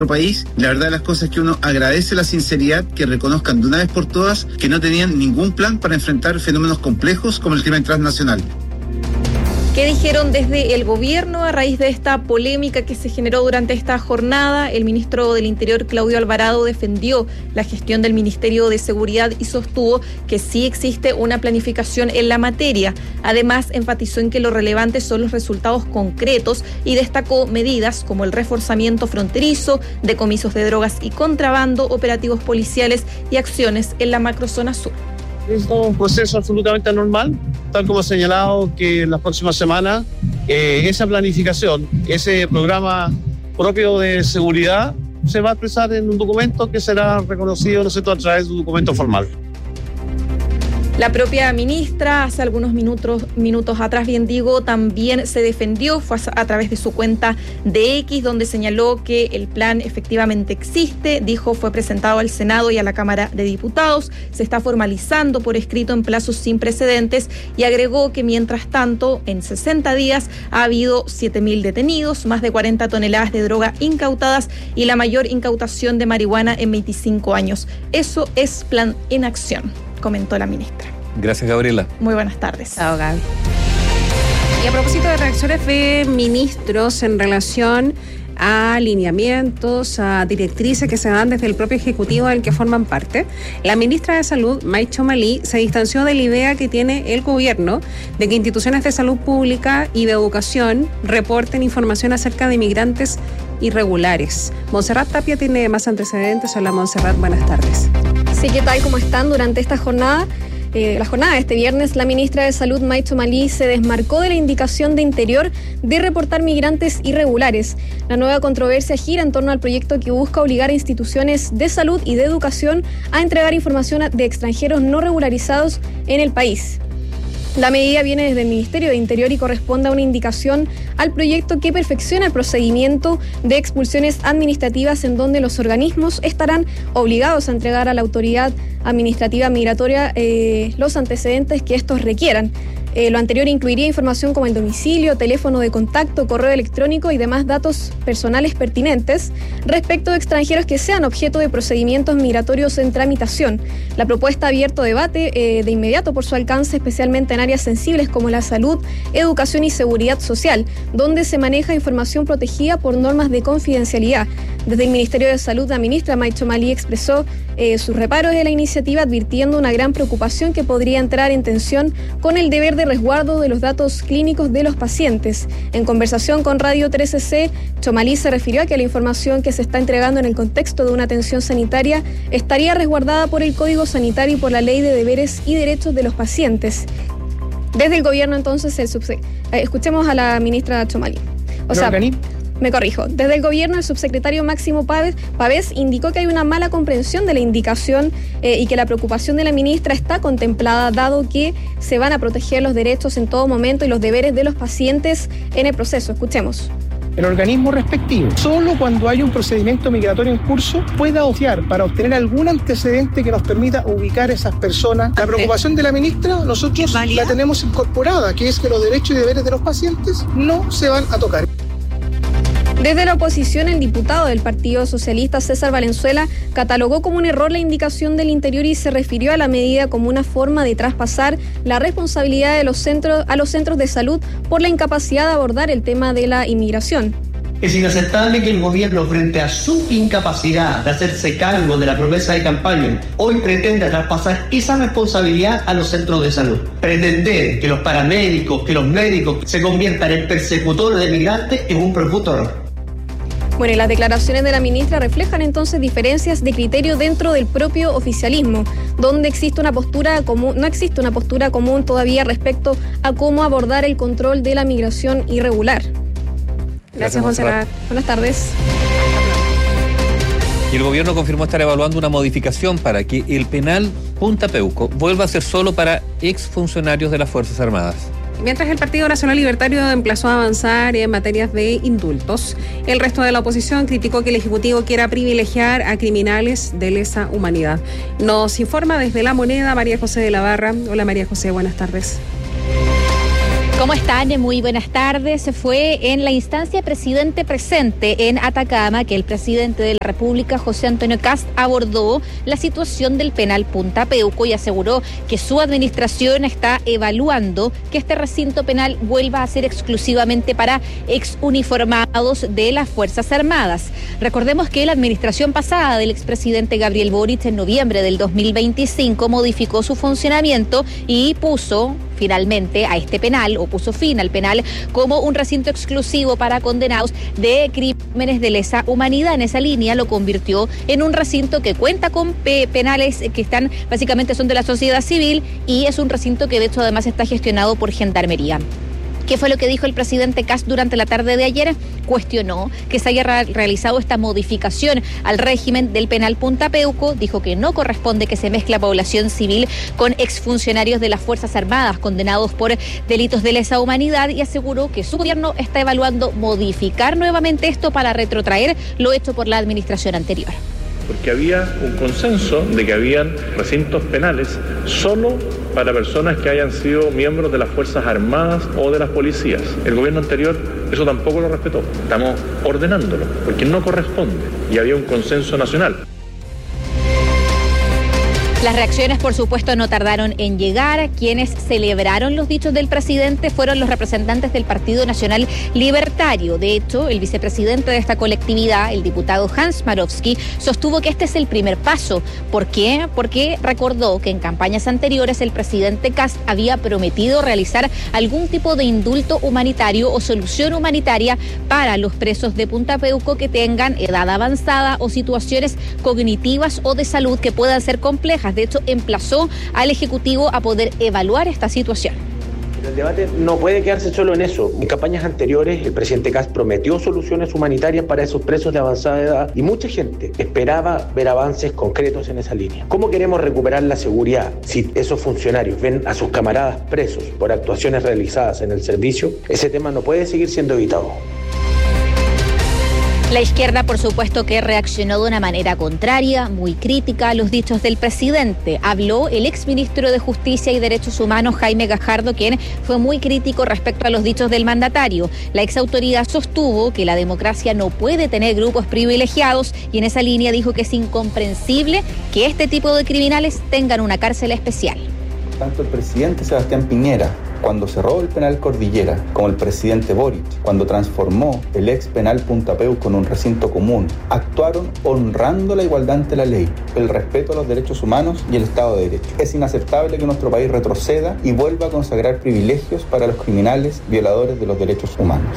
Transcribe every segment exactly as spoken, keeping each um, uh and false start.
país. La verdad de las cosas es que uno agradece la sinceridad, que reconozcan de una vez por todas que no tenían ningún plan para enfrentar fenómenos complejos como el crimen transnacional. ¿Qué dijeron desde el gobierno a raíz de esta polémica que se generó durante esta jornada? El ministro del Interior, Claudio Alvarado, defendió la gestión del Ministerio de Seguridad y sostuvo que sí existe una planificación en la materia. Además, enfatizó en que lo relevante son los resultados concretos y destacó medidas como el reforzamiento fronterizo, decomisos de drogas y contrabando, operativos policiales y acciones en la macrozona sur. Es un proceso absolutamente normal, tal como ha señalado que en las próximas semanas eh, esa planificación, ese programa propio de seguridad se va a expresar en un documento que será reconocido, ¿no es cierto?, a través de un documento formal. La propia ministra, hace algunos minutos, minutos atrás, bien digo, también se defendió, fue a, a través de su cuenta de X, donde señaló que el plan efectivamente existe, dijo fue presentado al Senado y a la Cámara de Diputados, se está formalizando por escrito en plazos sin precedentes y agregó que mientras tanto, en sesenta días ha habido siete mil detenidos, más de cuarenta toneladas de droga incautadas y la mayor incautación de marihuana en veinticinco años. Eso es plan en acción, comentó la ministra. Gracias, Gabriela. Muy buenas tardes. Chao, Gaby. Y a propósito de reacciones de ministros en relación a lineamientos, a directrices que se dan desde el propio Ejecutivo del que forman parte, la ministra de Salud, May Chomali, se distanció de la idea que tiene el gobierno de que instituciones de salud pública y de educación reporten información acerca de inmigrantes irregulares. Montserrat Tapia tiene más antecedentes. Hola, Montserrat, buenas tardes. Sí, ¿qué tal? ¿Cómo están? Durante esta jornada, eh, la jornada de este viernes, la ministra de Salud, May Chomali, se desmarcó de la indicación de Interior de reportar migrantes irregulares. La nueva controversia gira en torno al proyecto que busca obligar a instituciones de salud y de educación a entregar información de extranjeros no regularizados en el país. La medida viene desde el Ministerio de Interior y corresponde a una indicación al proyecto que perfecciona el procedimiento de expulsiones administrativas, en donde los organismos estarán obligados a entregar a la autoridad administrativa migratoria eh, los antecedentes que estos requieran. Eh, lo anterior incluiría información como el domicilio, teléfono de contacto, correo electrónico y demás datos personales pertinentes respecto de extranjeros que sean objeto de procedimientos migratorios en tramitación. La propuesta ha abierto debate eh, de inmediato por su alcance, especialmente en áreas sensibles como la salud, educación y seguridad social, donde se maneja información protegida por normas de confidencialidad. Desde el Ministerio de Salud, la ministra May Chomali expresó eh, sus reparos de la iniciativa, advirtiendo una gran preocupación que podría entrar en tensión con el deber de resguardo de los datos clínicos de los pacientes. En conversación con Radio trece ce, Chomali se refirió a que la información que se está entregando en el contexto de una atención sanitaria estaría resguardada por el Código Sanitario y por la Ley de Deberes y Derechos de los Pacientes. Desde el gobierno, entonces, el subse- eh, escuchemos a la ministra Chomali. O sea, me corrijo. Desde el gobierno, el subsecretario Máximo Pávez, Pávez indicó que hay una mala comprensión de la indicación eh, y que la preocupación de la ministra está contemplada, dado que se van a proteger los derechos en todo momento y los deberes de los pacientes en el proceso. Escuchemos. El organismo respectivo, solo cuando hay un procedimiento migratorio en curso, pueda optar para obtener algún antecedente que nos permita ubicar a esas personas. La preocupación de la ministra, nosotros la tenemos incorporada, que es que los derechos y deberes de los pacientes no se van a tocar. Desde la oposición, el diputado del Partido Socialista, César Valenzuela, catalogó como un error la indicación del Interior y se refirió a la medida como una forma de traspasar la responsabilidad de los centros, a los centros de salud por la incapacidad de abordar el tema de la inmigración. Es inaceptable que el gobierno, frente a su incapacidad de hacerse cargo de la promesa de campaña, hoy pretenda traspasar esa responsabilidad a los centros de salud. Pretender que los paramédicos, que los médicos se conviertan en persecutores de migrantes es un profundo error. Bueno, y las declaraciones de la ministra reflejan entonces diferencias de criterio dentro del propio oficialismo, donde existe una postura común, no existe una postura común todavía respecto a cómo abordar el control de la migración irregular. Gracias, Montserrat. Buenas tardes. Y el gobierno confirmó estar evaluando una modificación para que el penal Punta Peuco vuelva a ser solo para exfuncionarios de las Fuerzas Armadas. Mientras el Partido Nacional Libertario emplazó a avanzar en materias de indultos, el resto de la oposición criticó que el Ejecutivo quiera privilegiar a criminales de lesa humanidad. Nos informa desde La Moneda María José de la Barra. Hola, María José, buenas tardes. ¿Cómo están? Muy buenas tardes. Fue en la instancia Presidente Presente en Atacama que el presidente de la República, José Antonio Kast, abordó la situación del penal Punta Peuco y aseguró que su administración está evaluando que este recinto penal vuelva a ser exclusivamente para exuniformados de las Fuerzas Armadas. Recordemos que la administración pasada del expresidente Gabriel Boric en noviembre del dos mil veinticinco modificó su funcionamiento y puso finalmente a este penal, o puso fin al penal, como un recinto exclusivo para condenados de crímenes de lesa humanidad. En esa línea lo convirtió en un recinto que cuenta con pe- penales que están, básicamente son de la sociedad civil, y es un recinto que de hecho además está gestionado por Gendarmería. ¿Qué fue lo que dijo el presidente Kast durante la tarde de ayer? Cuestionó que se haya ra- realizado esta modificación al régimen del penal Punta Peuco. Dijo que no corresponde que se mezcle a población civil con exfuncionarios de las Fuerzas Armadas condenados por delitos de lesa humanidad, y aseguró que su gobierno está evaluando modificar nuevamente esto para retrotraer lo hecho por la administración anterior. Porque había un consenso de que habían recintos penales solo para personas que hayan sido miembros de las Fuerzas Armadas o de las policías. El gobierno anterior eso tampoco lo respetó. Estamos ordenándolo, porque no corresponde, y había un consenso nacional. Las reacciones, por supuesto, no tardaron en llegar. Quienes celebraron los dichos del presidente fueron los representantes del Partido Nacional Libertario. De hecho, el vicepresidente de esta colectividad, el diputado Hans Marowski, sostuvo que este es el primer paso. ¿Por qué? Porque recordó que en campañas anteriores el presidente Kast había prometido realizar algún tipo de indulto humanitario o solución humanitaria para los presos de Punta Peuco que tengan edad avanzada o situaciones cognitivas o de salud que puedan ser complejas. De hecho, emplazó al Ejecutivo a poder evaluar esta situación. El debate no puede quedarse solo en eso. En campañas anteriores, el presidente Kast prometió soluciones humanitarias para esos presos de avanzada edad y mucha gente esperaba ver avances concretos en esa línea. ¿Cómo queremos recuperar la seguridad si esos funcionarios ven a sus camaradas presos por actuaciones realizadas en el servicio? Ese tema no puede seguir siendo evitado. La izquierda, por supuesto, que reaccionó de una manera contraria, muy crítica a los dichos del presidente. Habló el exministro de Justicia y Derechos Humanos, Jaime Gajardo, quien fue muy crítico respecto a los dichos del mandatario. La exautoridad sostuvo que la democracia no puede tener grupos privilegiados y en esa línea dijo que es incomprensible que este tipo de criminales tengan una cárcel especial. Tanto el presidente Sebastián Piñera, cuando cerró el penal Cordillera, como el presidente Boric, cuando transformó el ex penal Punta Peuco en un recinto común, actuaron honrando la igualdad ante la ley, el respeto a los derechos humanos y el Estado de Derecho. Es inaceptable que nuestro país retroceda y vuelva a consagrar privilegios para los criminales violadores de los derechos humanos.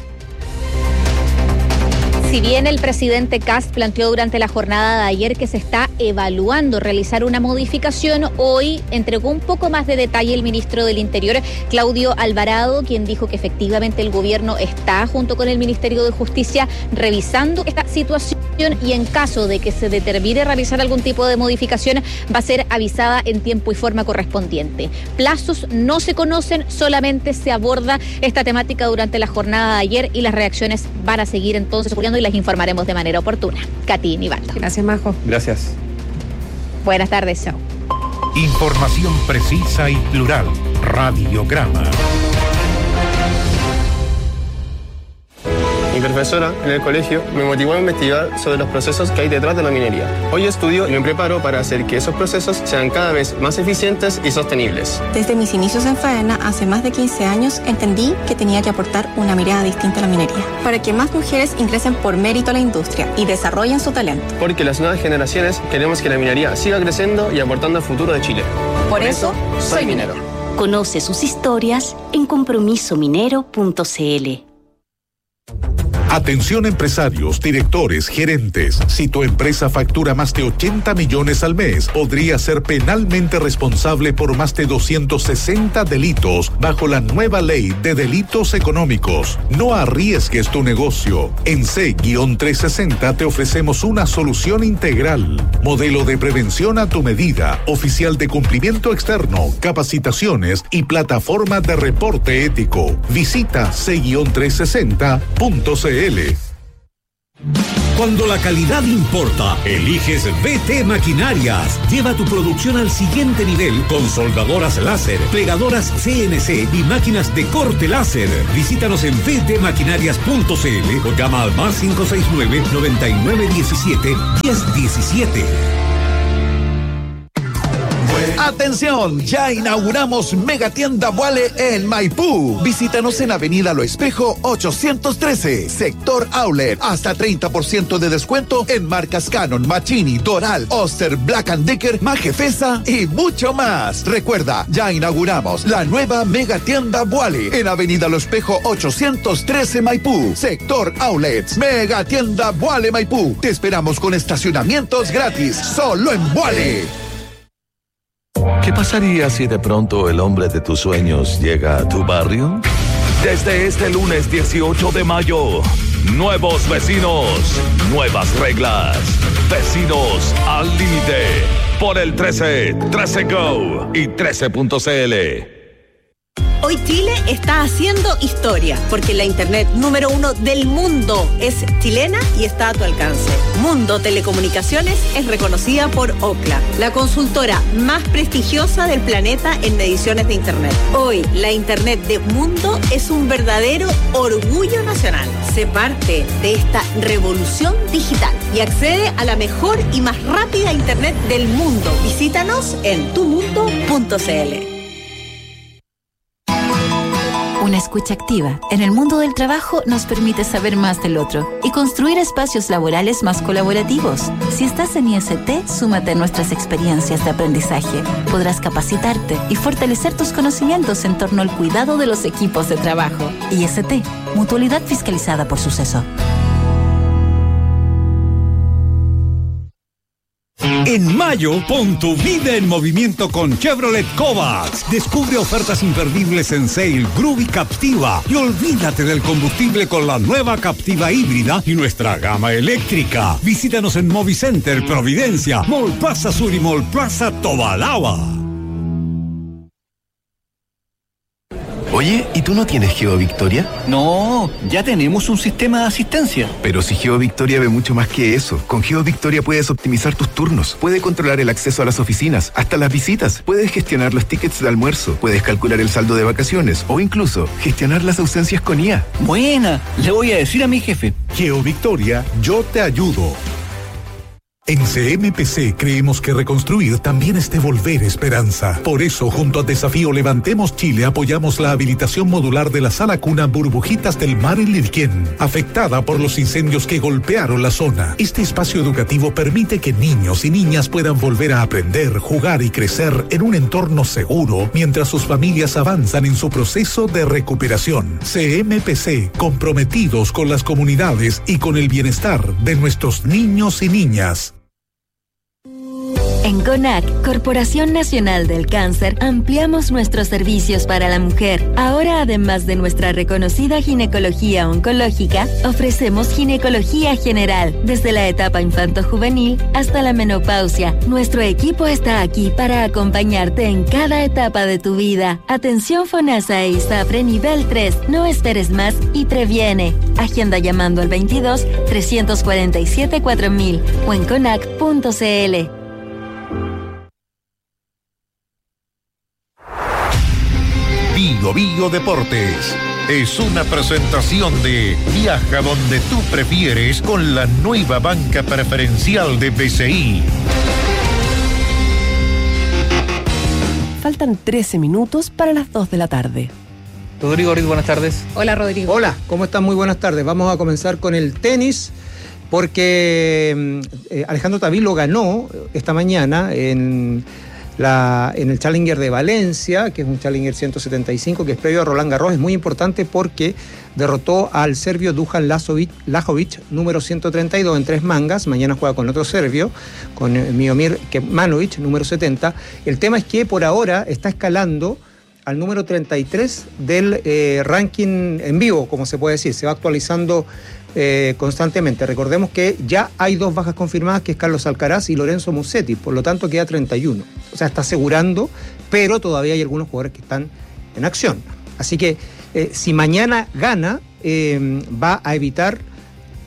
Si bien el presidente Kast planteó durante la jornada de ayer que se está evaluando realizar una modificación, hoy entregó un poco más de detalle el ministro del Interior, Claudio Alvarado, quien dijo que efectivamente el gobierno está, junto con el Ministerio de Justicia, revisando esta situación y en caso de que se determine realizar algún tipo de modificación, va a ser avisada en tiempo y forma correspondiente. Plazos no se conocen, solamente se aborda esta temática durante la jornada de ayer y las reacciones van a seguir entonces ocurriendo y las informaremos de manera oportuna. Katy y Nivaldo. Gracias, Majo. Gracias. Buenas tardes, chao. Información precisa y plural. Radiograma. Mi profesora en el colegio me motivó a investigar sobre los procesos que hay detrás de la minería. Hoy estudio y me preparo para hacer que esos procesos sean cada vez más eficientes y sostenibles. Desde mis inicios en Faena, hace más de quince años, entendí que tenía que aportar una mirada distinta a la minería, para que más mujeres ingresen por mérito a la industria y desarrollen su talento. Porque las nuevas generaciones queremos que la minería siga creciendo y aportando al futuro de Chile. Por, por eso, eso, soy minero. Conoce sus historias en compromiso minero punto c l. Atención empresarios, directores, gerentes. Si tu empresa factura más de ochenta millones al mes, podría ser penalmente responsable por más de doscientos sesenta delitos bajo la nueva ley de delitos económicos. No arriesgues tu negocio. En C trescientos sesenta te ofrecemos una solución integral. Modelo de prevención a tu medida, oficial de cumplimiento externo, capacitaciones y plataforma de reporte ético. Visita C trescientos sesenta punto c l. Cuando la calidad importa, eliges V T Maquinarias. Lleva tu producción al siguiente nivel con soldadoras láser, plegadoras C N C y máquinas de corte láser. Visítanos en v t maquinarias punto c l o llama al más cinco seis nueve, noventa y nueve diecisiete, diez diecisiete. ¡Atención! Ya inauguramos Megatienda Vuale en Maipú. Visítanos en Avenida Lo Espejo ochocientos trece, Sector Outlet. Hasta treinta por ciento de descuento en marcas Canon, Machini, Doral, Oster, Black and Decker, Majefesa y mucho más. Recuerda, ya inauguramos la nueva Megatienda Vuale en Avenida Lo Espejo ochocientos trece, Maipú, Sector Outlets. Megatienda Vuale Maipú. Te esperamos con estacionamientos gratis, solo en Vuale. ¿Qué pasaría si de pronto el hombre de tus sueños llega a tu barrio? Desde este lunes dieciocho de mayo, nuevos vecinos, nuevas reglas. Vecinos al límite. Por el trece, trece Go y trece punto c l. Hoy Chile está haciendo historia, porque la internet número uno del mundo es chilena y está a tu alcance. Mundo Telecomunicaciones es reconocida por Ookla, la consultora más prestigiosa del planeta en mediciones de internet. Hoy, la internet de Mundo es un verdadero orgullo nacional. Sé parte de esta revolución digital y accede a la mejor y más rápida internet del mundo. Visítanos en tu mundo punto c l. Una escucha activa en el mundo del trabajo nos permite saber más del otro y construir espacios laborales más colaborativos. Si estás en I S T, súmate a nuestras experiencias de aprendizaje. Podrás capacitarte y fortalecer tus conocimientos en torno al cuidado de los equipos de trabajo. I S T, Mutualidad Fiscalizada por Suceso. En mayo, pon tu vida en movimiento con Chevrolet Kovacs. Descubre ofertas imperdibles en Sail, Groove y Captiva. Y olvídate del combustible con la nueva Captiva híbrida y nuestra gama eléctrica. Visítanos en Movicenter, Providencia, Mall Plaza Sur y Mall Plaza Tobalaba. Oye, ¿y tú no tienes GeoVictoria? No, ya tenemos un sistema de asistencia. Pero si GeoVictoria ve mucho más que eso. Con GeoVictoria puedes optimizar tus turnos, puedes controlar el acceso a las oficinas, hasta las visitas, puedes gestionar los tickets de almuerzo, puedes calcular el saldo de vacaciones o incluso gestionar las ausencias con I A. Buena, le voy a decir a mi jefe. GeoVictoria, yo te ayudo. En C M P C creemos que reconstruir también es devolver esperanza. Por eso, junto a Desafío Levantemos Chile, apoyamos la habilitación modular de la sala cuna Burbujitas del Mar en Lirquén, afectada por los incendios que golpearon la zona. Este espacio educativo permite que niños y niñas puedan volver a aprender, jugar y crecer en un entorno seguro, mientras sus familias avanzan en su proceso de recuperación. C M P C, comprometidos con las comunidades y con el bienestar de nuestros niños y niñas. En CONAC, Corporación Nacional del Cáncer, ampliamos nuestros servicios para la mujer. Ahora, además de nuestra reconocida ginecología oncológica, ofrecemos ginecología general, desde la etapa infanto-juvenil hasta la menopausia. Nuestro equipo está aquí para acompañarte en cada etapa de tu vida. Atención FONASA e ISAPRE nivel tres. No esperes más y previene. Agenda llamando al veintidós, trescientos cuarenta y siete, cuatro mil o en conac punto c l. Bio Bio Deportes es una presentación de Viaja donde tú prefieres con la nueva banca preferencial de B C I. Faltan trece minutos para las dos de la tarde. Rodrigo Ruiz, buenas tardes. Hola, Rodrigo. Hola, ¿cómo están? Muy buenas tardes. Vamos a comenzar con el tenis, porque eh, Alejandro Tavilo ganó esta mañana en... La, en el Challenger de Valencia, que es un Challenger ciento setenta y cinco, que es previo a Roland Garros. Es muy importante porque derrotó al serbio Dujan Lajovic, número ciento treinta y dos, en tres mangas. Mañana juega con otro serbio, con Miomir Kecmanovic, número setenta. El tema es que por ahora está escalando al número treinta y tres del eh, ranking en vivo, como se puede decir. Se va actualizando Eh, constantemente. Recordemos que ya hay dos bajas confirmadas, que es Carlos Alcaraz y Lorenzo Musetti, por lo tanto queda treinta y uno. O sea, está asegurando, pero todavía hay algunos jugadores que están en acción. Así que eh, si mañana gana, eh, va a evitar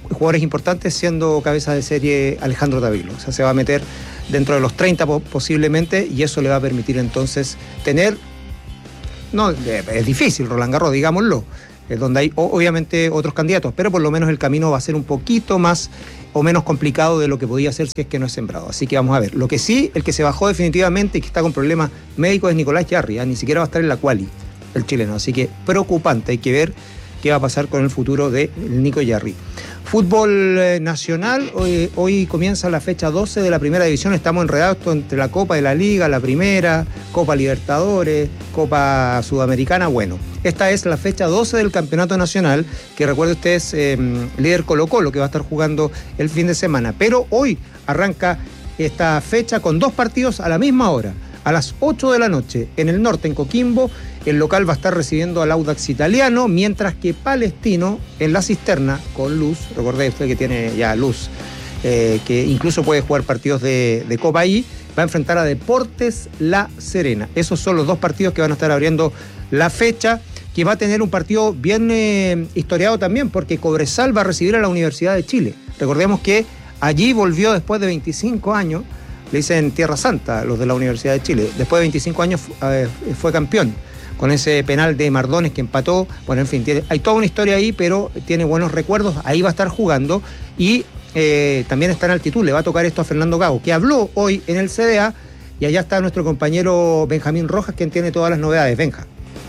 jugadores importantes, siendo cabeza de serie Alejandro Tavilo. O sea, se va a meter dentro de los treinta posiblemente, y eso le va a permitir entonces tener, no, es difícil Roland Garros, digámoslo, es donde hay obviamente otros candidatos, pero por lo menos el camino va a ser un poquito más o menos complicado de lo que podía ser si es que no es sembrado. Así que vamos a ver. Lo que sí, el que se bajó definitivamente y que está con problemas médicos es Nicolás Jarry, ¿eh? Ni siquiera va a estar en la quali el chileno, así que preocupante, hay que ver qué va a pasar con el futuro de Nico Jarry. Fútbol eh, nacional, hoy, hoy comienza la fecha doce de la primera división, estamos enredados entre la Copa de la Liga, la primera, Copa Libertadores, Copa Sudamericana, bueno, esta es la fecha doce del Campeonato Nacional, que recuerde ustedes, eh, líder Colo Colo, que va a estar jugando el fin de semana, pero hoy arranca esta fecha con dos partidos a la misma hora. A las ocho de la noche, en el norte, en Coquimbo, el local va a estar recibiendo al Audax Italiano, mientras que Palestino, en la Cisterna, con Luz, recordé usted que tiene ya Luz, eh, que incluso puede jugar partidos de, de Copa ahí, va a enfrentar a Deportes La Serena. Esos son los dos partidos que van a estar abriendo la fecha, que va a tener un partido bien eh, historiado también, porque Cobresal va a recibir a la Universidad de Chile. Recordemos que allí volvió después de veinticinco años, le dicen Tierra Santa, los de la Universidad de Chile. Después de veinticinco años eh, fue campeón con ese penal de Mardones que empató. Bueno, en fin, tiene, hay toda una historia ahí, pero tiene buenos recuerdos. Ahí va a estar jugando y eh, también está en altitud. Le va a tocar esto a Fernando Gago, que habló hoy en el C D A, y allá está nuestro compañero Benjamín Rojas, quien tiene todas las novedades. Benja.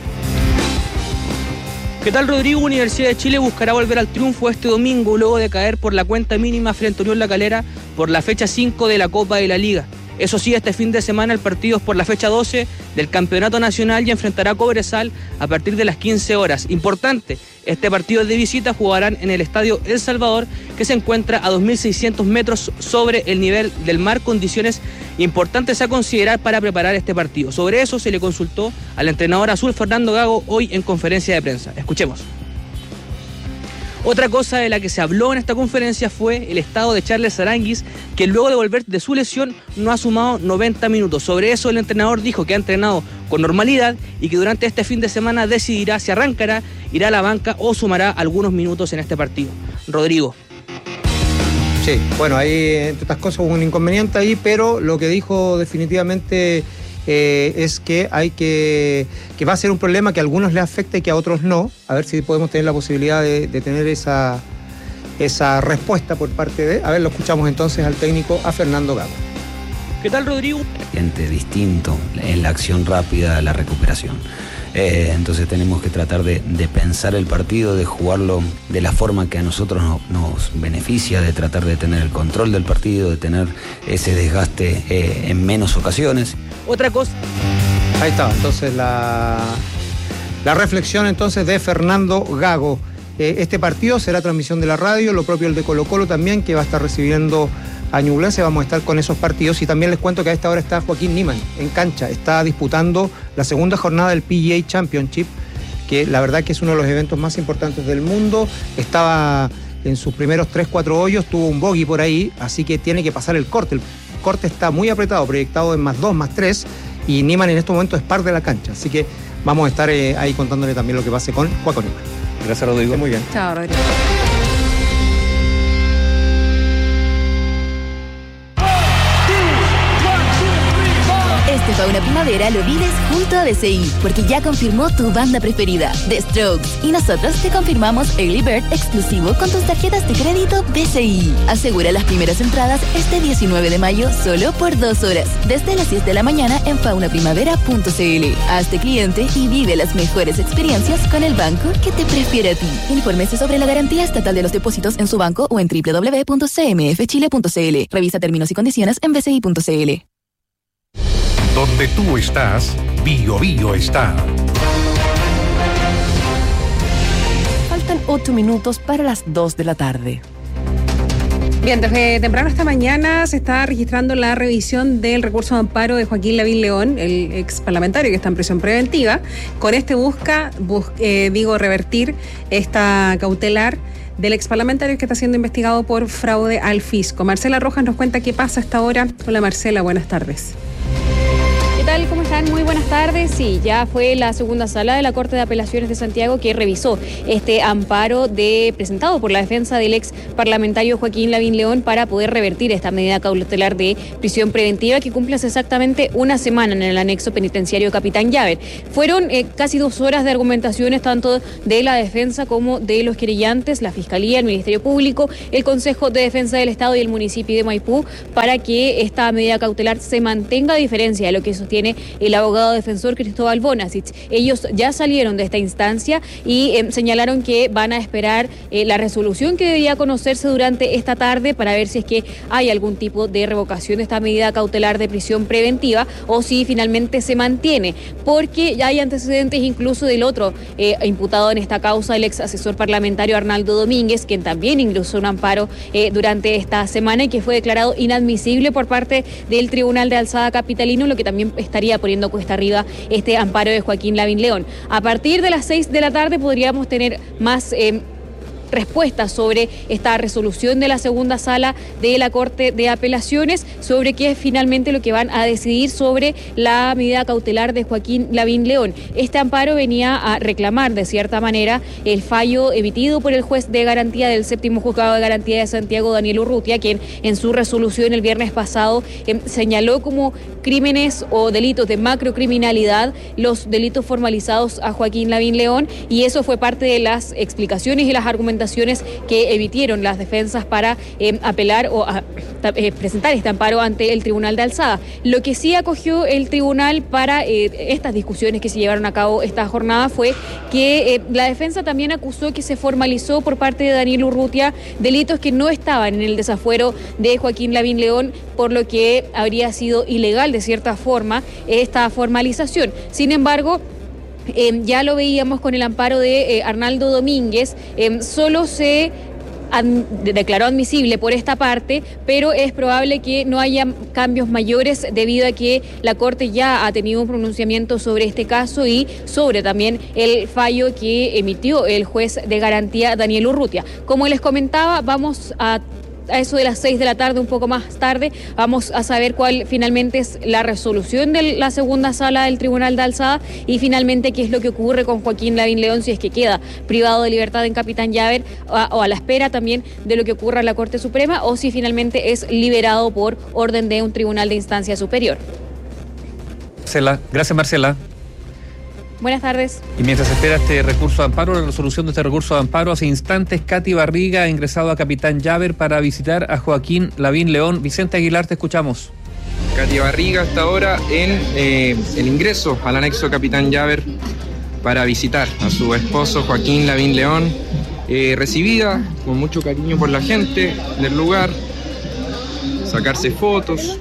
¿Qué tal, Rodrigo? Universidad de Chile buscará volver al triunfo este domingo luego de caer por la cuenta mínima frente a Unión La Calera por la fecha cinco de la Copa de la Liga. Eso sí, este fin de semana el partido es por la fecha doce del Campeonato Nacional y enfrentará a Cobresal a partir de las quince horas. Importante, este partido de visita jugarán en el Estadio El Salvador, que se encuentra a dos mil seiscientos metros sobre el nivel del mar, condiciones importantes a considerar para preparar este partido. Sobre eso se le consultó al entrenador azul Fernando Gago hoy en conferencia de prensa. Escuchemos. Otra cosa de la que se habló en esta conferencia fue el estado de Charles Aranguis, que luego de volver de su lesión no ha sumado noventa minutos. Sobre eso el entrenador dijo que ha entrenado con normalidad y que durante este fin de semana decidirá si arrancará, irá a la banca o sumará algunos minutos en este partido. Rodrigo. Sí, bueno, ahí entre otras cosas hubo un inconveniente ahí, pero lo que dijo definitivamente eh, es que hay que, que va a ser un problema que a algunos les afecta y que a otros no. A ver si podemos tener la posibilidad de, de tener esa, esa respuesta por parte de... A ver, lo escuchamos entonces al técnico, a Fernando Gago. ¿Qué tal, Rodrigo? Distinto en la acción rápida, la recuperación. Eh, entonces tenemos que tratar de, de pensar el partido, de jugarlo de la forma que a nosotros no, nos beneficia, de tratar de tener el control del partido, de tener ese desgaste eh, en menos ocasiones. Otra cosa. Ahí está, entonces la, la reflexión entonces de Fernando Gago. Eh, este partido será transmisión de la radio, lo propio el de Colo Colo también, que va a estar recibiendo a Ñublense. Vamos a estar con esos partidos y también les cuento que a esta hora está Joaquín Niemann en cancha, está disputando la segunda jornada del P G A Championship, que la verdad que es uno de los eventos más importantes del mundo. Estaba en sus primeros tres cuatro hoyos, tuvo un bogey por ahí, así que tiene que pasar el corte. El corte está muy apretado, proyectado en más dos, más tres, y Niemann en este momento es par de la cancha, así que vamos a estar eh, ahí contándole también lo que pase con Joaquín Niemann. Gracias, Rodrigo. Muy bien. Chao, Rodrigo. Este Fauna Primavera lo vives junto a B C I, porque ya confirmó tu banda preferida, The Strokes, y nosotros te confirmamos Early Bird exclusivo con tus tarjetas de crédito B C I. Asegura las primeras entradas este diecinueve de mayo solo por dos horas, desde las diez de la mañana en fauna primavera punto c l. Hazte cliente y vive las mejores experiencias con el banco que te prefiere a ti. Infórmese sobre la garantía estatal de los depósitos en su banco o en doble u doble u doble u punto c m f chile punto c l. Revisa términos y condiciones en b c i punto c l. Donde tú estás, Bio Bio está. Faltan ocho minutos para las dos de la tarde. Bien, desde temprano esta mañana se está registrando la revisión del recurso de amparo de Joaquín Lavín León, el ex parlamentario que está en prisión preventiva. Con este busca, bus, eh, digo, revertir esta cautelar del ex parlamentario que está siendo investigado por fraude al fisco. Marcela Rojas nos cuenta qué pasa hasta ahora. Hola, Marcela, buenas tardes. ¿Qué tal? ¿Cómo están? Muy buenas tardes. Sí, ya fue la segunda sala de la Corte de Apelaciones de Santiago que revisó este amparo de presentado por la defensa del ex parlamentario Joaquín Lavín León para poder revertir esta medida cautelar de prisión preventiva que cumple hace exactamente una semana en el anexo penitenciario Capitán Llaver. Fueron eh, casi dos horas de argumentaciones tanto de la defensa como de los querellantes, la Fiscalía, el Ministerio Público, el Consejo de Defensa del Estado y el municipio de Maipú para que esta medida cautelar se mantenga, a diferencia de lo que sostiene el abogado defensor Cristóbal Bonasic. Ellos ya salieron de esta instancia y eh, señalaron que van a esperar eh, la resolución que debía conocerse durante esta tarde para ver si es que hay algún tipo de revocación de esta medida cautelar de prisión preventiva o si finalmente se mantiene, porque ya hay antecedentes incluso del otro eh, imputado en esta causa, el ex asesor parlamentario Arnaldo Domínguez, quien también ingresó un amparo eh, durante esta semana y que fue declarado inadmisible por parte del Tribunal de Alzada capitalino, lo que también estaría poniendo cuesta arriba este amparo de Joaquín Lavín León. A partir de las seis de la tarde podríamos tener más eh, respuestas sobre esta resolución de la segunda sala de la Corte de Apelaciones, sobre qué es finalmente lo que van a decidir sobre la medida cautelar de Joaquín Lavín León. Este amparo venía a reclamar de cierta manera el fallo emitido por el juez de garantía del séptimo juzgado de garantía de Santiago, Daniel Urrutia, quien en su resolución el viernes pasado eh, señaló como crímenes o delitos de macrocriminalidad los delitos formalizados a Joaquín Lavín León, y eso fue parte de las explicaciones y las argumentaciones que emitieron las defensas para eh, apelar o a, eh, presentar este amparo ante el Tribunal de Alzada. Lo que sí acogió el tribunal para eh, estas discusiones que se llevaron a cabo esta jornada fue que eh, la defensa también acusó que se formalizó por parte de Daniel Urrutia delitos que no estaban en el desafuero de Joaquín Lavín León, por lo que habría sido ilegal de cierta forma esta formalización. Sin embargo, Eh, ya lo veíamos con el amparo de eh, Arnaldo Domínguez, eh, solo se ad- declaró admisible por esta parte, pero es probable que no haya cambios mayores debido a que la Corte ya ha tenido un pronunciamiento sobre este caso y sobre también el fallo que emitió el juez de garantía Daniel Urrutia. Como les comentaba, vamos a a eso de las seis de la tarde, un poco más tarde, vamos a saber cuál finalmente es la resolución de la segunda sala del Tribunal de Alzada y finalmente qué es lo que ocurre con Joaquín Lavín León, si es que queda privado de libertad en Capitán Llaver o, o a la espera también de lo que ocurra en la Corte Suprema, o si finalmente es liberado por orden de un tribunal de instancia superior. Marcela, gracias Marcela. Buenas tardes. Y mientras espera este recurso de amparo, la resolución de este recurso de amparo, hace instantes Katy Barriga ha ingresado a Capitán Llaver para visitar a Joaquín Lavín León. Vicente Aguilar, te escuchamos. Katy Barriga está ahora en eh, el ingreso al anexo Capitán Llaver para visitar a su esposo Joaquín Lavín León, eh, recibida con mucho cariño por la gente del lugar, sacarse fotos.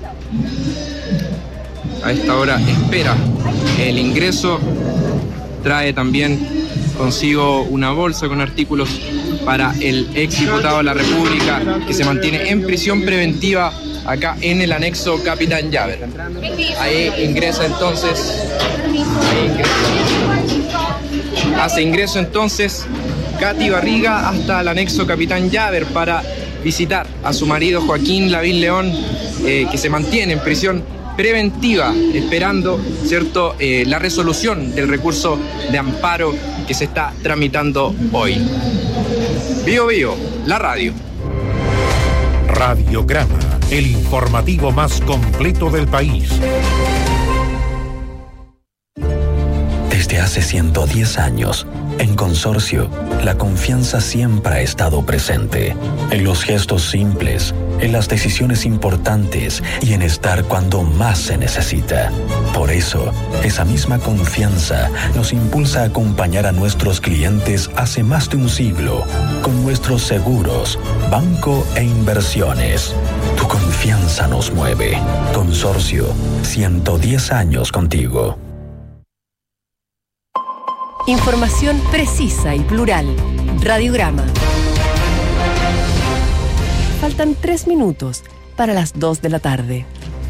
A esta hora espera el ingreso. Trae también consigo una bolsa con artículos para el ex diputado de la República que se mantiene en prisión preventiva acá en el anexo Capitán Llaver. Ahí ingresa entonces, ahí ingresa, hace ingreso entonces Katy Barriga hasta el anexo Capitán Llaver para visitar a su marido Joaquín Lavín León, eh, que se mantiene en prisión preventiva, esperando, ¿cierto?, eh, la resolución del recurso de amparo que se está tramitando hoy. Bio Bio, la radio. Radiograma, el informativo más completo del país. Desde hace ciento diez años, en Consorcio, la confianza siempre ha estado presente. En los gestos simples, en las decisiones importantes y en estar cuando más se necesita. Por eso, esa misma confianza nos impulsa a acompañar a nuestros clientes hace más de un siglo con nuestros seguros, banco e inversiones. Tu confianza nos mueve. Consorcio, ciento diez años contigo. Información precisa y plural. Radiograma. Faltan tres minutos para las dos de la tarde.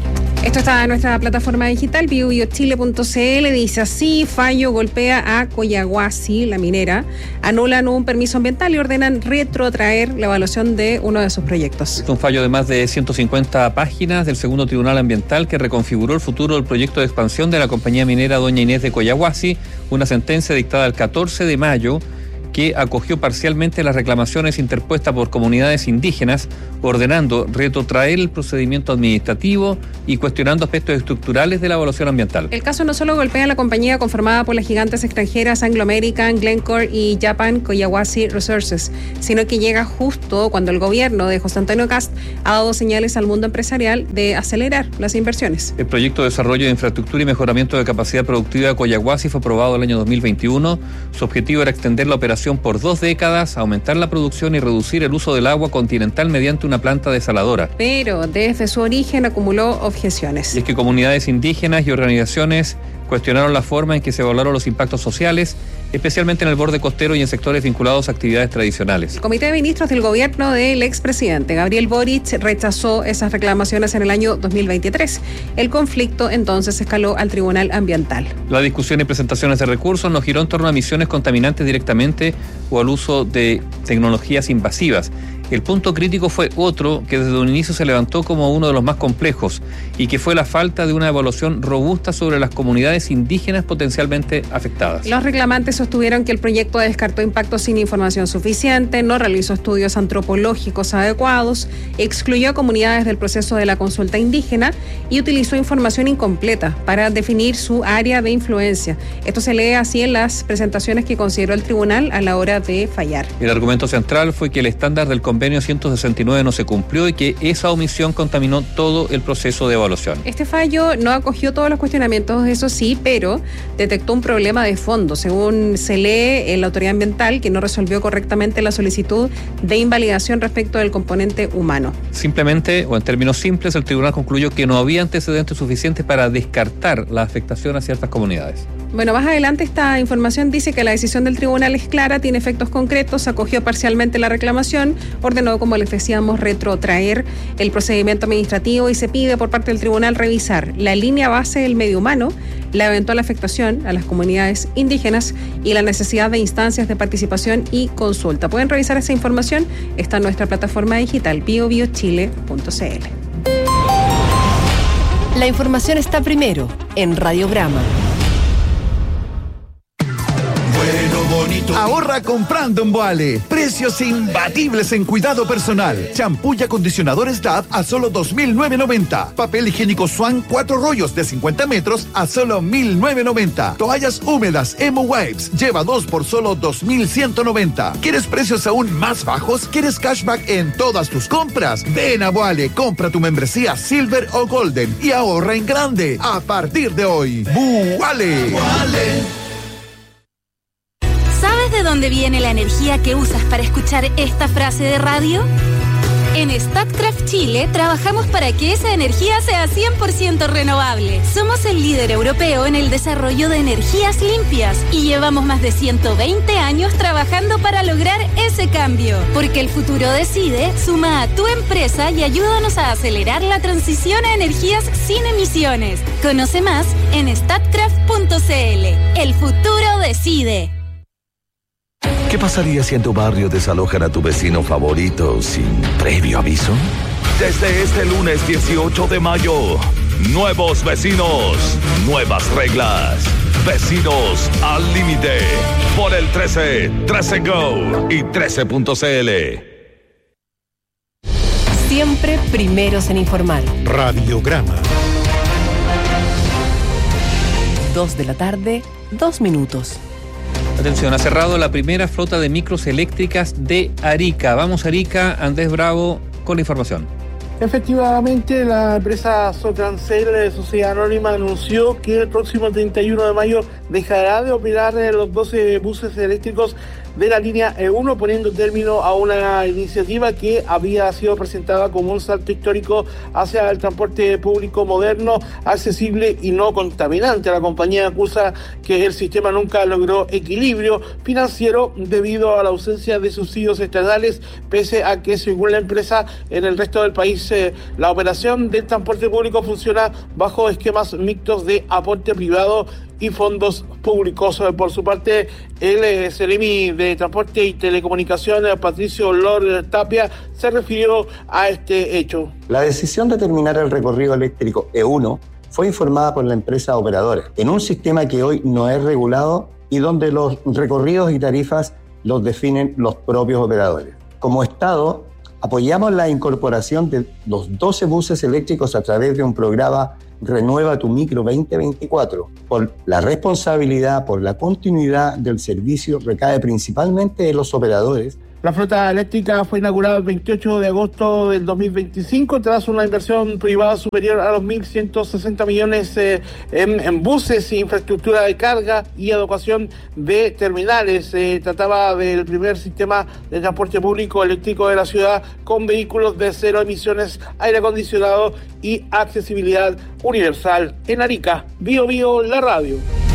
Esto está en nuestra plataforma digital, bio bio chile punto c l. Dice así: fallo golpea a Collahuasi, la minera. Anulan un permiso ambiental y ordenan retrotraer la evaluación de uno de sus proyectos. Es un fallo de más de ciento cincuenta páginas del segundo Tribunal Ambiental que reconfiguró el futuro del proyecto de expansión de la compañía minera Doña Inés de Collahuasi. Una sentencia dictada el catorce de mayo que acogió parcialmente las reclamaciones interpuestas por comunidades indígenas, ordenando retrotraer el procedimiento administrativo y cuestionando aspectos estructurales de la evaluación ambiental. El caso no solo golpea a la compañía conformada por las gigantes extranjeras Anglo American, Glencore y Japan Collahuasi Resources, sino que llega justo cuando el gobierno de José Antonio Kast ha dado señales al mundo empresarial de acelerar las inversiones. El proyecto de desarrollo de infraestructura y mejoramiento de capacidad productiva de Collahuasi fue aprobado el año dos mil veintiuno. Su objetivo era extender la operación por dos décadas, aumentar la producción y reducir el uso del agua continental mediante una planta desaladora. Pero desde su origen acumuló objeciones. Y es que comunidades indígenas y organizaciones cuestionaron la forma en que se evaluaron los impactos sociales, especialmente en el borde costero y en sectores vinculados a actividades tradicionales. El Comité de Ministros del gobierno del expresidente Gabriel Boric rechazó esas reclamaciones en el año dos mil veintitrés. El conflicto entonces escaló al Tribunal Ambiental. La discusión y presentaciones de recursos no giró en torno a emisiones contaminantes directamente o al uso de tecnologías invasivas. El punto crítico fue otro que desde un inicio se levantó como uno de los más complejos y que fue la falta de una evaluación robusta sobre las comunidades indígenas potencialmente afectadas. Los reclamantes sostuvieron que el proyecto descartó impactos sin información suficiente, no realizó estudios antropológicos adecuados, excluyó a comunidades del proceso de la consulta indígena y utilizó información incompleta para definir su área de influencia. Esto se lee así en las presentaciones que consideró el tribunal a la hora de fallar. El argumento central fue que el estándar del convenio ciento sesenta y nueve no se cumplió y que esa omisión contaminó todo el proceso de evaluación. Este fallo no acogió todos los cuestionamientos, eso sí, pero detectó un problema de fondo. Según se lee en la autoridad ambiental, que no resolvió correctamente la solicitud de invalidación respecto del componente humano. Simplemente, o en términos simples, el tribunal concluyó que no había antecedentes suficientes para descartar la afectación a ciertas comunidades. Bueno, más adelante esta información dice que la decisión del tribunal es clara, tiene efectos concretos, acogió parcialmente la reclamación, ordenó, como les decíamos, retrotraer el procedimiento administrativo y se pide por parte del tribunal revisar la línea base del medio humano, la eventual afectación a las comunidades indígenas y la necesidad de instancias de participación y consulta. Pueden revisar esa información, está en nuestra plataforma digital bio bio chile punto c l. La información está primero en Radiograma. Ahorra comprando en Boale. Precios imbatibles en cuidado personal. Champú y acondicionadores D A V a solo dos mil novecientos noventa. Papel higiénico Swan cuatro rollos de cincuenta metros a solo mil novecientos noventa. Toallas húmedas Emo Wipes lleva dos por solo dos mil ciento noventa. ¿Quieres precios aún más bajos? ¿Quieres cashback en todas tus compras? Ven a Boale, compra tu membresía Silver o Golden y ahorra en grande a partir de hoy. Boale. ¿Sabes de dónde viene la energía que usas para escuchar esta frase de radio? En Statkraft Chile trabajamos para que esa energía sea cien por ciento renovable. Somos el líder europeo en el desarrollo de energías limpias y llevamos más de ciento veinte años trabajando para lograr ese cambio. Porque el futuro decide, suma a tu empresa y ayúdanos a acelerar la transición a energías sin emisiones. Conoce más en statkraft punto c l. El futuro decide. ¿Qué pasaría si en tu barrio desalojan a tu vecino favorito sin previo aviso? Desde este lunes dieciocho de mayo, nuevos vecinos, nuevas reglas. Vecinos al límite. Por el trece, trece Go y trece punto c l. Siempre primeros en informar. Radiograma. Dos de la tarde, dos minutos. Atención, ha cerrado la primera flota de micros eléctricas de Arica. Vamos a Arica, Andrés Bravo con la información. Efectivamente, la empresa Sotransel, Sociedad Anónima, anunció que el próximo treinta y uno de mayo dejará de operar los doce buses eléctricos de la línea E uno, poniendo término a una iniciativa que había sido presentada como un salto histórico hacia el transporte público moderno, accesible y no contaminante. La compañía acusa que el sistema nunca logró equilibrio financiero debido a la ausencia de subsidios estatales, pese a que, según la empresa, en el resto del país eh, la operación del transporte público funciona bajo esquemas mixtos de aporte privado y fondos públicos. Por su parte, el eh, Seremi de Transporte y Telecomunicaciones, Patricio Lor Tapia, se refirió a este hecho. La decisión de terminar el recorrido eléctrico E uno fue informada por la empresa operadora, en un sistema que hoy no es regulado y donde los recorridos y tarifas los definen los propios operadores. Como Estado, apoyamos la incorporación de los doce buses eléctricos a través de un programa Renueva tu Micro veinte veinticuatro. Por la responsabilidad, por la continuidad del servicio, recae principalmente en los operadores. La flota eléctrica fue inaugurada el veintiocho de agosto del dos mil veinticinco tras una inversión privada superior a los mil ciento sesenta millones eh, en, en buses, infraestructura de carga y adecuación de terminales. Se eh, trataba del primer sistema de transporte público eléctrico de la ciudad con vehículos de cero emisiones, aire acondicionado y accesibilidad universal. En Arica, Bio Bio, la radio.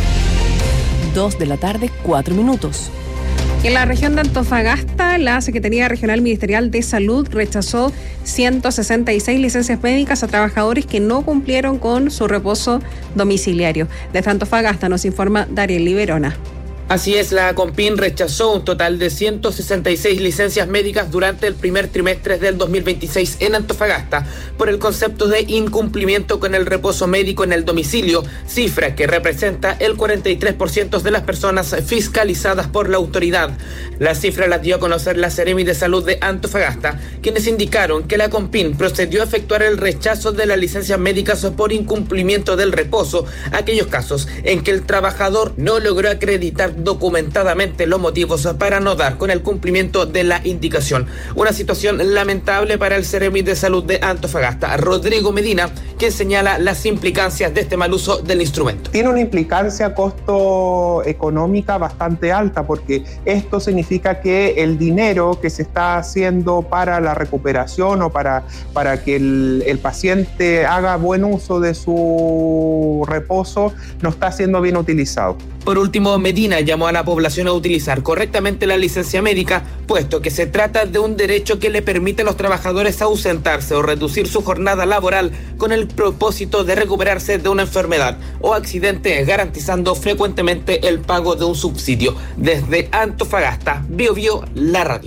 Dos de la tarde, cuatro minutos. En la región de Antofagasta, la Secretaría Regional Ministerial de Salud rechazó ciento sesenta y seis licencias médicas a trabajadores que no cumplieron con su reposo domiciliario. Desde Antofagasta nos informa Dariel Liberona. Así es, la Compin rechazó un total de ciento sesenta y seis licencias médicas durante el primer trimestre del dos mil veintiséis en Antofagasta por el concepto de incumplimiento con el reposo médico en el domicilio, cifra que representa el cuarenta y tres por ciento de las personas fiscalizadas por la autoridad. La cifra la dio a conocer la Seremi de Salud de Antofagasta, quienes indicaron que la Compin procedió a efectuar el rechazo de las licencias médicas por incumplimiento del reposo, aquellos casos en que el trabajador no logró acreditar documentadamente los motivos para no dar con el cumplimiento de la indicación. Una situación lamentable para el Seremi de Salud de Antofagasta, Rodrigo Medina, quien señala las implicancias de este mal uso del instrumento. Tiene una implicancia costo económica bastante alta, porque esto significa que el dinero que se está haciendo para la recuperación o para, para que el, el paciente haga buen uso de su reposo no está siendo bien utilizado. Por último, Medina llamó a la población a utilizar correctamente la licencia médica, puesto que se trata de un derecho que le permite a los trabajadores ausentarse o reducir su jornada laboral con el propósito de recuperarse de una enfermedad o accidente, garantizando frecuentemente el pago de un subsidio. Desde Antofagasta, Bio Bio, la radio.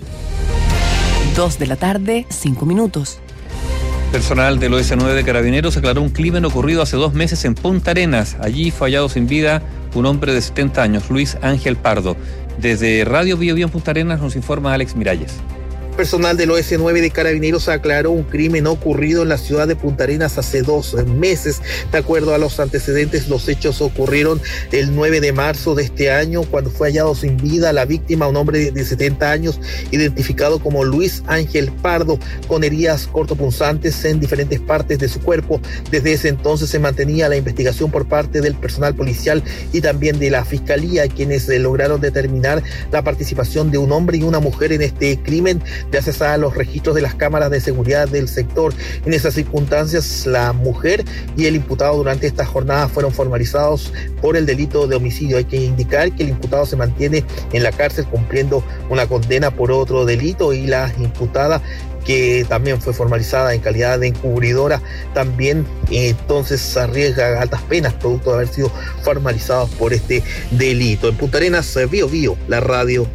Dos de la tarde, cinco minutos. Personal del O S nueve de Carabineros aclaró un crimen ocurrido hace dos meses en Punta Arenas. Allí fue hallado sin vida un hombre de setenta años, Luis Ángel Pardo. Desde Radio Bio Bio en Punta Arenas nos informa Alex Miralles. Personal del O S nueve de Carabineros aclaró un crimen ocurrido en la ciudad de Punta Arenas hace dos meses. De acuerdo a los antecedentes, los hechos ocurrieron el nueve de marzo de este año, cuando fue hallado sin vida la víctima, un hombre de setenta años, identificado como Luis Ángel Pardo, con heridas cortopunzantes en diferentes partes de su cuerpo. Desde ese entonces se mantenía la investigación por parte del personal policial y también de la Fiscalía, quienes lograron determinar la participación de un hombre y una mujer en este crimen, gracias a los registros de las cámaras de seguridad del sector. En esas circunstancias, la mujer y el imputado durante esta jornada fueron formalizados por el delito de homicidio. Hay que indicar que el imputado se mantiene en la cárcel cumpliendo una condena por otro delito, y la imputada, que también fue formalizada en calidad de encubridora, también eh, entonces arriesga altas penas producto de haber sido formalizados por este delito. En Punta Arenas, Bio Bio, la radio.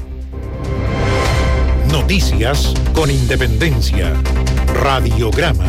Noticias con independencia. Radiograma.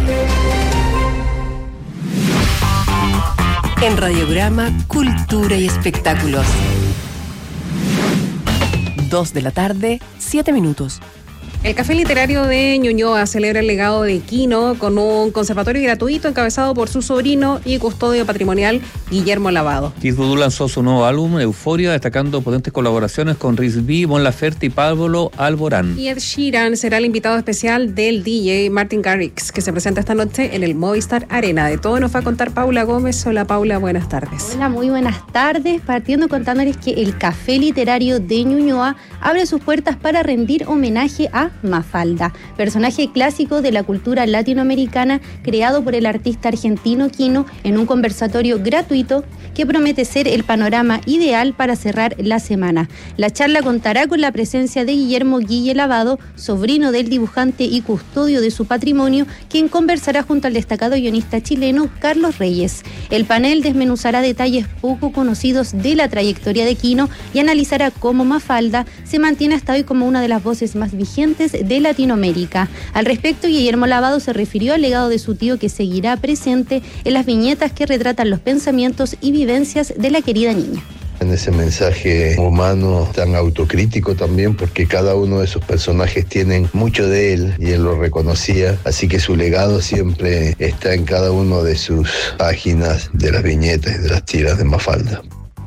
En Radiograma, cultura y espectáculos. Dos de la tarde, siete minutos. El Café Literario de Ñuñoa celebra el legado de Quino con un conservatorio gratuito encabezado por su sobrino y custodio patrimonial Guillermo Lavado. Kid Voodoo lanzó su nuevo álbum, Euforia, destacando potentes colaboraciones con Riz B, Mon Laferte y Pablo Alborán. Y Ed Sheeran será el invitado especial del D J Martin Garrix, que se presenta esta noche en el Movistar Arena. De todo nos va a contar Paula Gómez. Hola Paula, buenas tardes. Hola, muy buenas tardes. Partiendo contándoles que el Café Literario de Ñuñoa abre sus puertas para rendir homenaje a Mafalda, personaje clásico de la cultura latinoamericana creado por el artista argentino Quino en un conversatorio gratuito que promete ser el panorama ideal para cerrar la semana. La charla contará con la presencia de Guillermo Guille Lavado, sobrino del dibujante y custodio de su patrimonio, quien conversará junto al destacado guionista chileno Carlos Reyes. El panel desmenuzará detalles poco conocidos de la trayectoria de Quino y analizará cómo Mafalda se mantiene hasta hoy como una de las voces más vigentes de Latinoamérica. Al respecto, Guillermo Lavado se refirió al legado de su tío que seguirá presente en las viñetas que retratan los pensamientos y vivencias de la querida niña. En ese mensaje humano tan autocrítico también, porque cada uno de sus personajes tienen mucho de él y él lo reconocía, así que su legado siempre está en cada uno de sus páginas, de las viñetas y de las tiras de Mafalda.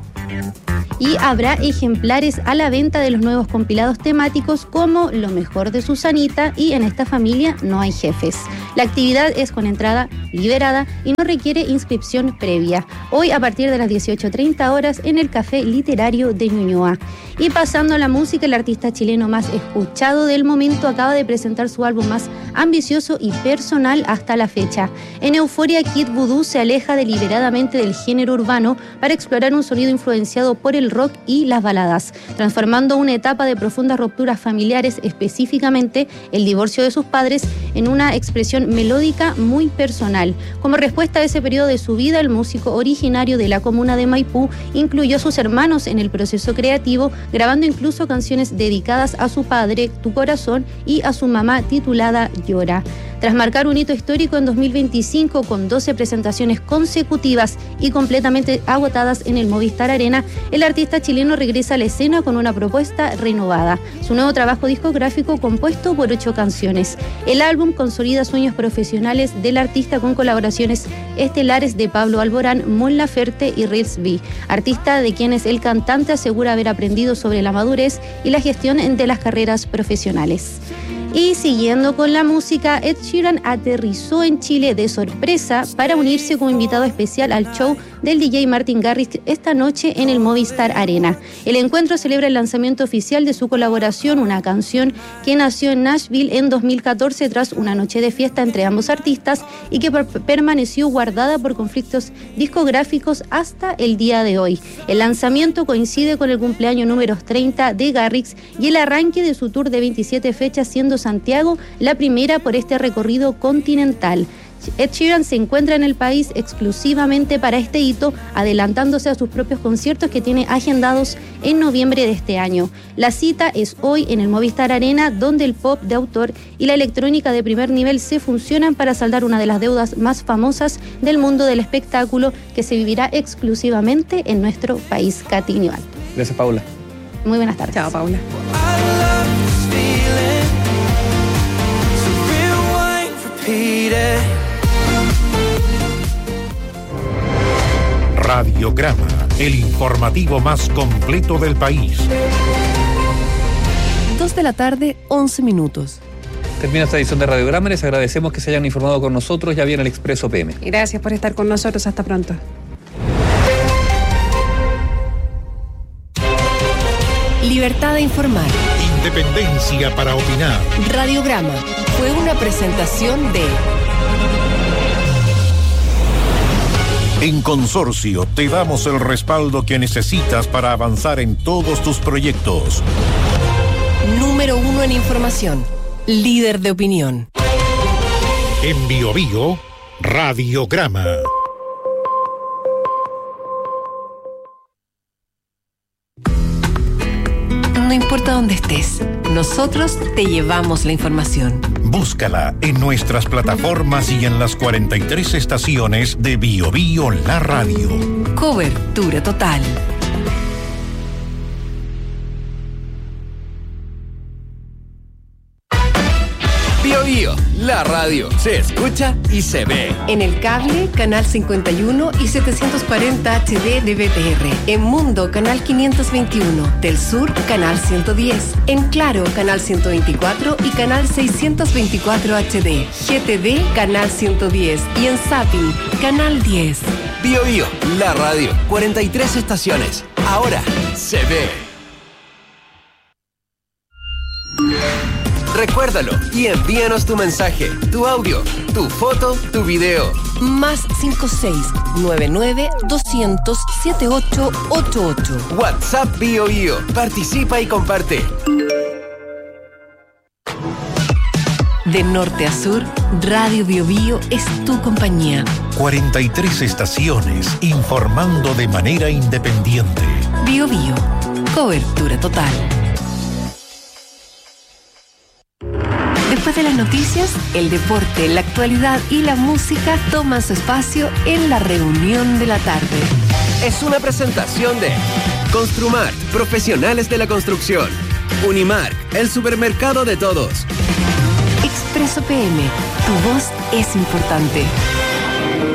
Y habrá ejemplares a la venta de los nuevos compilados temáticos como Lo mejor de Susanita y En esta familia no hay jefes. La actividad es con entrada liberada y no requiere inscripción previa. Hoy a partir de las dieciocho treinta horas en el Café Literario de Ñuñoa. Y pasando a la música, el artista chileno más escuchado del momento acaba de presentar su álbum más ambicioso y personal hasta la fecha. En Euforia, Kid Voodoo se aleja deliberadamente del género urbano para explorar un sonido influenciado por el rock y las baladas, transformando una etapa de profundas rupturas familiares, específicamente el divorcio de sus padres, en una expresión melódica muy personal. Como respuesta a ese periodo de su vida, el músico originario de la comuna de Maipú incluyó a sus hermanos en el proceso creativo, grabando incluso canciones dedicadas a su padre, Tu Corazón, y a su mamá titulada Llora. Tras marcar un hito histórico en dos mil veinticinco con doce presentaciones consecutivas y completamente agotadas en el Movistar Arena, el artista chileno regresa a la escena con una propuesta renovada. Su nuevo trabajo discográfico compuesto por ocho canciones. El álbum consolida sueños profesionales del artista con colaboraciones estelares de Pablo Alborán, Mon Laferte y Riz B, artista de quienes el cantante asegura haber aprendido sobre la madurez y la gestión de las carreras profesionales. Y siguiendo con la música, Ed Sheeran aterrizó en Chile de sorpresa para unirse como invitado especial al show del D J Martin Garrix esta noche en el Movistar Arena. El encuentro celebra el lanzamiento oficial de su colaboración, una canción que nació en Nashville en dos mil catorce tras una noche de fiesta entre ambos artistas y que per- permaneció guardada por conflictos discográficos hasta el día de hoy. El lanzamiento coincide con el cumpleaños número treinta de Garrix y el arranque de su tour de veintisiete fechas, siendo Santiago la primera por este recorrido continental. Ed Sheeran se encuentra en el país exclusivamente para este hito, adelantándose a sus propios conciertos que tiene agendados en noviembre de este año. La cita es hoy en el Movistar Arena, donde el pop de autor y la electrónica de primer nivel se funcionan para saldar una de las deudas más famosas del mundo del espectáculo, que se vivirá exclusivamente en nuestro país catiñual. Gracias, Paula. Muy buenas tardes. Chao, Paula. Radiograma, el informativo más completo del país. Dos de la tarde, once minutos. Termina esta edición de Radiograma. Les agradecemos que se hayan informado con nosotros. Ya viene el Expreso P M. Gracias por estar con nosotros. Hasta pronto. Libertad de informar. Independencia para opinar. Radiograma fue una presentación de... En Consorcio te damos el respaldo que necesitas para avanzar en todos tus proyectos. Número uno en información. Líder de opinión. En Bio Bio, Radiograma. No importa dónde estés, nosotros te llevamos la información. Búscala en nuestras plataformas y en las cuarenta y tres estaciones de Bio Bio La Radio. Cobertura total. Bio Bio, la radio se escucha y se ve. En el cable, canal cincuenta y uno y setecientos cuarenta H D de B T R. En Mundo, canal quinientos veintiuno. Del Sur, canal ciento diez. En Claro, canal ciento veinticuatro y canal seiscientos veinticuatro H D. G T D, canal ciento diez. Y en Zapping, canal diez. Bio Bio, la radio, cuarenta y tres estaciones. Ahora se ve. Recuérdalo y envíanos tu mensaje, tu audio, tu foto, tu video. Más cinco seis nueve nueve doscientos setenta y ocho ochenta y ocho. WhatsApp Bio Bio. Participa y comparte. De norte a sur, Radio Bio Bio es tu compañía. cuarenta y tres estaciones informando de manera independiente. Bio Bio. Cobertura total. Después de las noticias, el deporte, la actualidad y la música toman su espacio en la reunión de la tarde. Es una presentación de Construmart, profesionales de la construcción. Unimark, el supermercado de todos. Expreso P M, tu voz es importante.